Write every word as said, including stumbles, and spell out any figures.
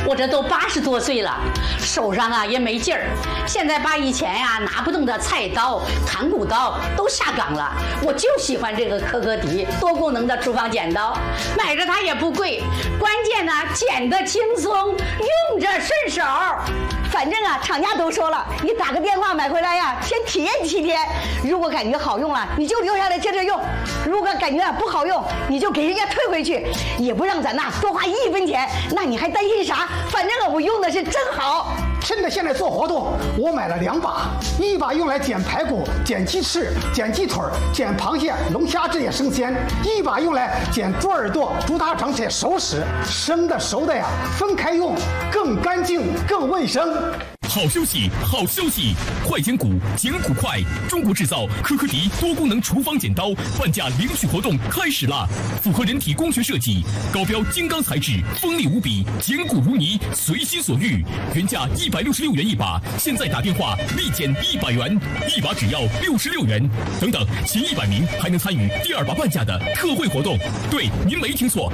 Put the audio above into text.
我这都八十多岁了，手上啊也没劲儿。现在把以前呀、啊、拿不动的菜刀、砍骨刀都下岗了，我就喜欢这个科科迪多功能的厨房剪刀，买着它也不贵，关键呢剪得轻松，用着顺手。 反正啊，厂家都说了，你打个电话买回来呀，先体验七天。如果感觉好用了，你就留下来接着用；如果感觉啊不好用，你就给人家退回去，也不让咱呐多花一分钱。那你还担心啥？反正啊，我用的是真好。 趁着现在做活动，我买了两把，一把用来剪排骨、剪鸡翅、剪鸡腿、剪螃蟹、龙虾这些生鲜；一把用来剪猪耳朵、猪大肠这些熟食。生的熟的呀，分开用，更干净、更卫生。 好休息，好消息！快剪骨，剪骨快！中国制造科科迪多功能厨房剪刀半价领取活动开始啦！符合人体工学设计，高标金刚材质，锋利无比，剪骨如泥，随心所欲。原价一百六十六元一把，现在打电话立减一百元，一把只要六十六元。等等，前一百名还能参与第二把半价的特惠活动。对，您没听错，